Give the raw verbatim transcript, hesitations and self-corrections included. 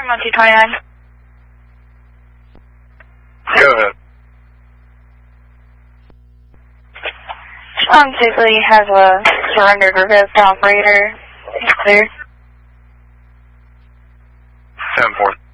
one two twenty-nine. Go ahead. Um, safely has a surrendered reverse operator. It's clear. ten four.